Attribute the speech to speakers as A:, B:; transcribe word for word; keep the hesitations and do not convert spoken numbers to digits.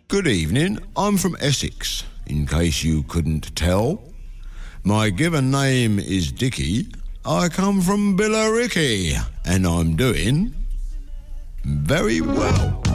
A: Good evening, I'm from Essex, in case you couldn't tell. My given name is Dickie. I come from Billericay, and I'm doing very well.